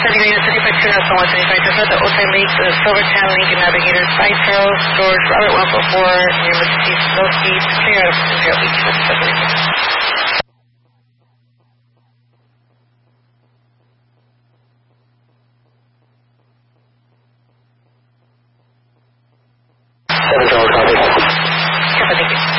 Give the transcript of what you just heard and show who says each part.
Speaker 1: Setting unit 35 Tuner, 175 to the Osai Lake, the Silvertown, Lincoln Navigator, 5 Charles, George, Robert 144, near Mississippi, low speed, clear out of Imperial Beach, Mississippi. Thank you.